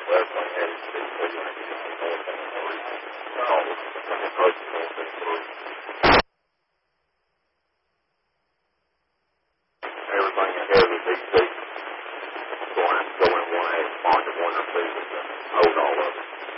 airplane had its feet, they were going to get some more than the reason. When they broke the whole thing through. Everything ahead of the big